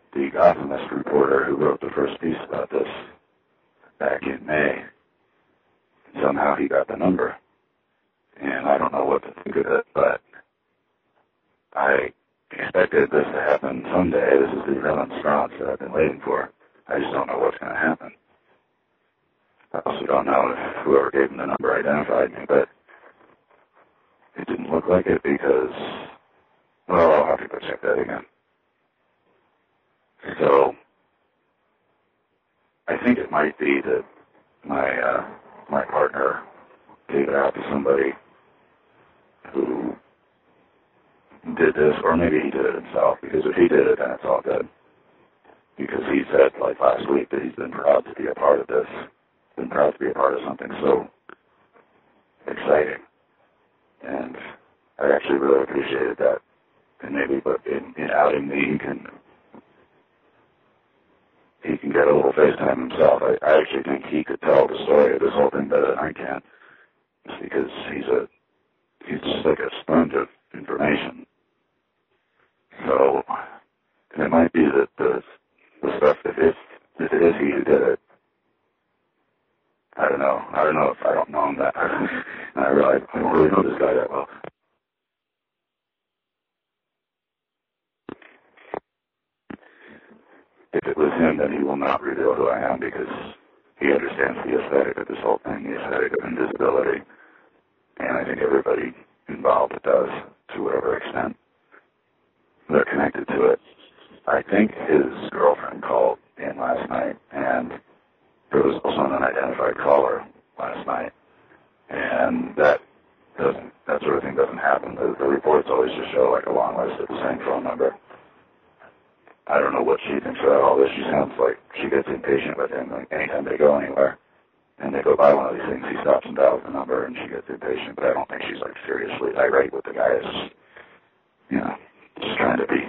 the Gothamist reporter who wrote the first piece about this back in May. Somehow he got the number. And I don't know what to think of it, but I expected this to happen someday. This is the remonstrance that I've been waiting for. I just don't know what's going to happen. I also don't know if whoever gave him the number identified me, but it didn't look like it because, well, I'll have to go check that again. So, I think it might be that my partner gave it out to somebody who did this, or maybe he did it himself, because if he did it, then it's all good. Because he said, like last week, that he's been proud to be a part of this, been proud to be a part of something so exciting. And I actually really appreciated that. And maybe, but in outing me, he can get a little FaceTime himself. I actually think he could tell the story of this whole thing better than I can, just because he's just like a sponge of information. So, and it might be that the stuff, if it is he who did it, I don't know if I don't know him that. I don't really know this guy that well. If it was him, then he will not reveal who I am because he understands the aesthetic of this whole thing, the aesthetic of invisibility. And I think everybody involved does, to whatever extent they're connected to it. I think his girlfriend called in last night, and there was also an unidentified caller last night. And that sort of thing doesn't happen. The reports always just show like a long list of the same phone number. I don't know what she thinks about all this. She sounds like she gets impatient with him. Like anytime they go anywhere and they go by one of these things, he stops and dials the number and she gets impatient. But I don't think she's like seriously irate with the guy. It's just, just trying to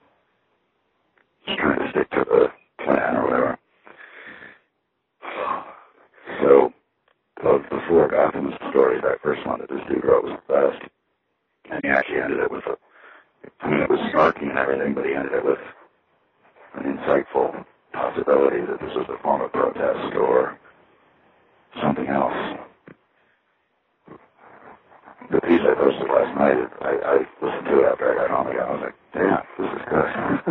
stick to the plan or whatever. So, of the four Gothamist stories, that first one that this dude wrote was the best. And he actually ended it with it was snarky and everything, but he ended it with an insightful possibility that this was a form of protest or something else. The piece I posted last night, I listened to it after I got home again. I was like, damn, this is good.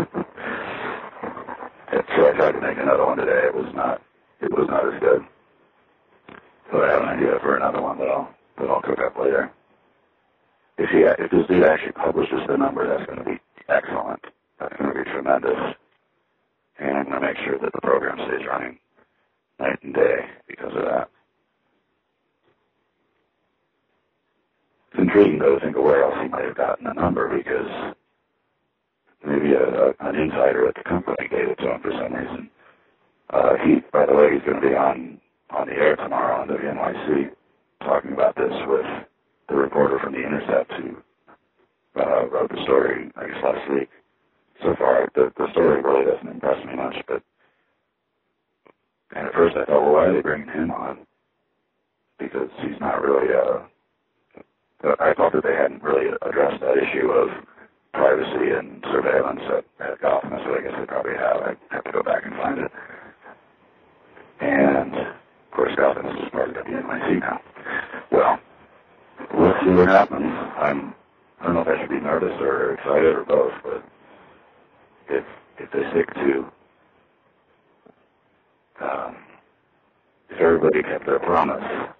And so I tried to make another one today. It was not as good. But I have an idea for another one that I'll cook up later. If this dude actually publishes the number, that's going to be excellent. That's going to be tremendous. And I'm going to make sure that the program stays running night and day because of that. It's intriguing, though, to think of where else he might have gotten the number because maybe an insider at the company gave it to him for some reason. By the way, he's going to be on the air tomorrow on WNYC talking about this with the reporter from The Intercept who wrote the story, I guess, last week. So far, the story really doesn't impress me much, and at first I thought, well, why are they bringing him on? Because he's not really, I thought that they hadn't really addressed that issue of privacy and surveillance at Gotham, so I guess they probably have. I have to go back and find it. And, of course, Gotham is just part of WNYC now. Well, let's see what happens. I don't know if I should be nervous or excited or both, but if they stick to, if everybody kept their promise